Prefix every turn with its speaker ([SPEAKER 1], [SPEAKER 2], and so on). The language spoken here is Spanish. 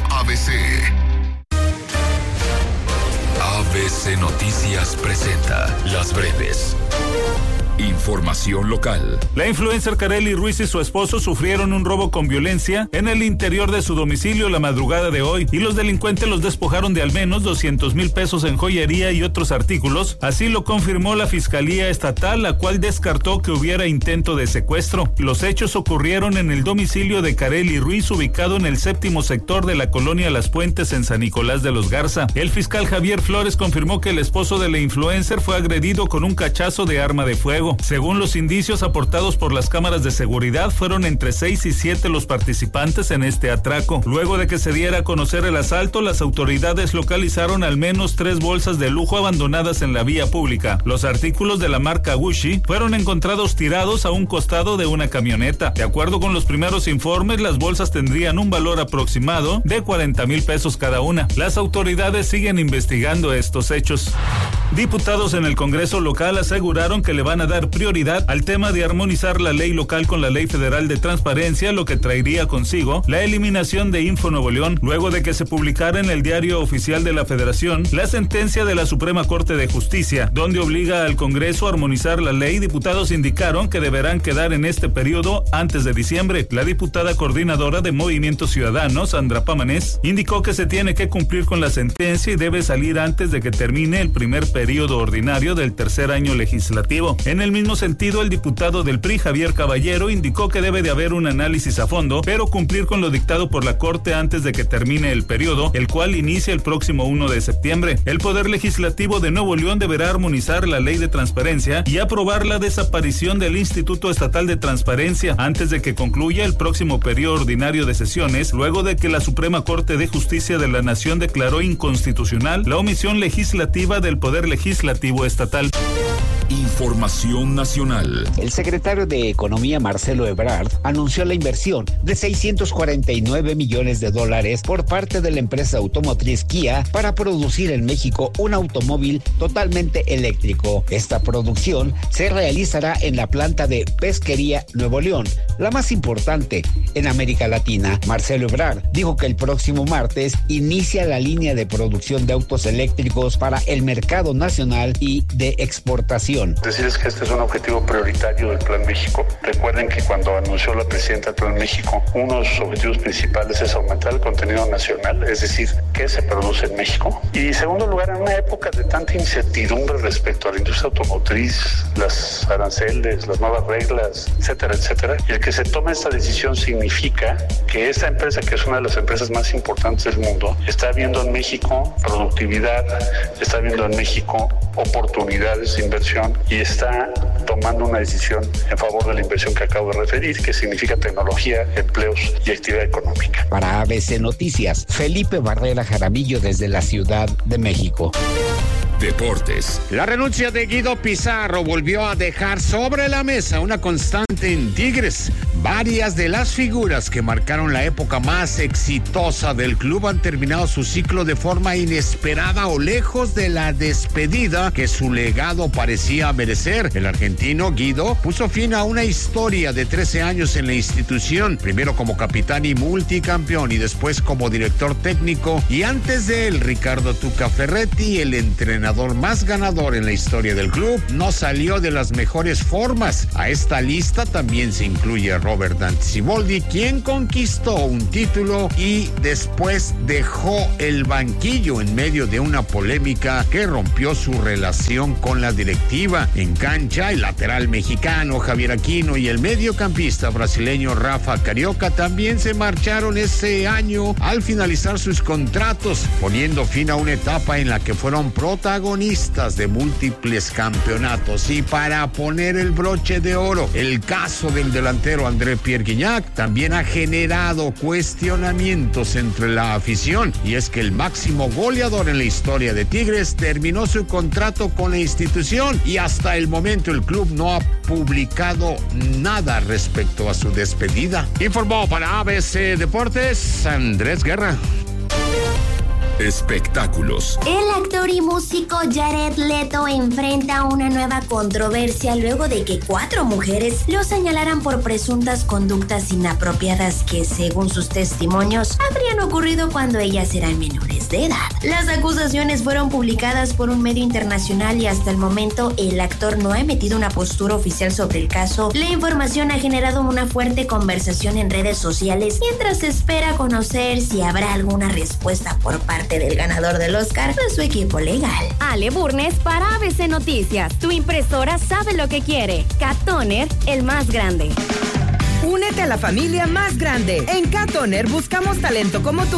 [SPEAKER 1] ABC. ABC Noticias presenta Las Breves. Información local.
[SPEAKER 2] La influencer Karely Ruiz y su esposo sufrieron un robo con violencia en el interior de su domicilio la madrugada de hoy, y los delincuentes los despojaron de al menos 200,000 pesos en joyería y otros artículos. Así lo confirmó la Fiscalía Estatal, la cual descartó que hubiera intento de secuestro. Los hechos ocurrieron en el domicilio de Karely Ruiz, ubicado en el 7º sector de la colonia Las Puentes en San Nicolás de los Garza. El fiscal Javier Flores confirmó que el esposo de la influencer fue agredido con un cachazo de arma de fuego. Según los indicios aportados por las cámaras de seguridad, fueron entre 6 y 7 los participantes en este atraco. Luego de que se diera a conocer el asalto, las autoridades localizaron al menos 3 bolsas de lujo abandonadas en la vía pública. Los artículos de la marca Gucci fueron encontrados tirados a un costado de una camioneta. De acuerdo con los primeros informes, las bolsas tendrían un valor aproximado de 40,000 pesos cada una. Las autoridades siguen investigando estos hechos. Diputados en el Congreso local aseguraron que le van a dar prioridad al tema de armonizar la ley local con la ley federal de transparencia, lo que traería consigo la eliminación de Info Nuevo León, luego de que se publicara en el Diario Oficial de la Federación la sentencia de la Suprema Corte de Justicia, donde obliga al Congreso a armonizar la ley. Diputados indicaron que deberán quedar en este periodo antes de diciembre. La diputada coordinadora de Movimiento Ciudadano, Sandra Pamanés, indicó que se tiene que cumplir con la sentencia y debe salir antes de que termine el primer periodo ordinario del tercer año legislativo. En el mismo sentido, el diputado del PRI, Javier Caballero, indicó que debe de haber un análisis a fondo, pero cumplir con lo dictado por la Corte antes de que termine el periodo, el cual inicia el próximo 1 de septiembre. El Poder Legislativo de Nuevo León deberá armonizar la ley de transparencia y aprobar la desaparición del Instituto Estatal de Transparencia antes de que concluya el próximo periodo ordinario de sesiones, luego de que la Suprema Corte de Justicia de la Nación declaró inconstitucional la omisión legislativa del Poder Legislativo Estatal.
[SPEAKER 1] Información nacional.
[SPEAKER 3] El secretario de Economía, Marcelo Ebrard, anunció la inversión de $649 millones por parte de la empresa automotriz Kia para producir en México un automóvil totalmente eléctrico. Esta producción se realizará en la planta de Pesquería Nuevo León, la más importante en América Latina. Marcelo Ebrard dijo que el próximo martes inicia la línea de producción de autos eléctricos para el mercado nacional y de exportación.
[SPEAKER 4] Decirles que este es un objetivo prioritario del Plan México. Recuerden que cuando anunció la presidenta del Plan México, uno de sus objetivos principales es aumentar el contenido nacional, es decir, qué se produce en México. Y en segundo lugar, en una época de tanta incertidumbre respecto a la industria automotriz, las aranceles, las nuevas reglas, etcétera, etcétera, y el que se tome esta decisión significa que esta empresa, que es una de las empresas más importantes del mundo, está viendo en México productividad, está viendo en México oportunidades de inversión y está tomando una decisión en favor de la inversión que acabo de referir, que significa tecnología, empleos y actividad económica.
[SPEAKER 3] Para ABC Noticias, Felipe Barrera Jaramillo desde la Ciudad de México.
[SPEAKER 1] Deportes.
[SPEAKER 5] La renuncia de Guido Pizarro volvió a dejar sobre la mesa una constante en Tigres. Varias de las figuras que marcaron la época más exitosa del club han terminado su ciclo de forma inesperada o lejos de la despedida que su legado parecía merecer. El argentino Guido puso fin a una historia de 13 años en la institución, primero como capitán y multicampeón y después como director técnico, y antes de él Ricardo Tuca Ferretti, el entrenador más ganador en la historia del club, no salió de las mejores formas. A esta lista también se incluye Robert Dante Siboldi, quien conquistó un título y después dejó el banquillo en medio de una polémica que rompió su relación con la directiva. En cancha, el lateral mexicano Javier Aquino y el mediocampista brasileño Rafa Carioca también se marcharon ese año al finalizar sus contratos, poniendo fin a una etapa en la que fueron protagonistas de múltiples campeonatos. Y para poner el broche de oro, el caso del delantero André Pierre Gignac también ha generado cuestionamientos entre la afición, y es que el máximo goleador en la historia de Tigres terminó su contrato con la institución y hasta el momento el club no ha publicado nada respecto a su despedida. Informó para ABC Deportes Andrés Guerra.
[SPEAKER 1] Espectáculos.
[SPEAKER 6] El actor y músico Jared Leto enfrenta una nueva controversia luego de que 4 mujeres lo señalaran por presuntas conductas inapropiadas que, según sus testimonios, habrían ocurrido cuando ellas eran menores de edad. Las acusaciones fueron publicadas por un medio internacional y hasta el momento el actor no ha emitido una postura oficial sobre el caso. La información ha generado una fuerte conversación en redes sociales mientras se espera conocer si habrá alguna respuesta por parte del ganador del Oscar de su equipo legal.
[SPEAKER 7] Ale Burnes para ABC Noticias. Tu impresora sabe lo que quiere. Cat Toner, el más grande.
[SPEAKER 8] Únete a la familia más grande. En Cat Toner buscamos talento como tú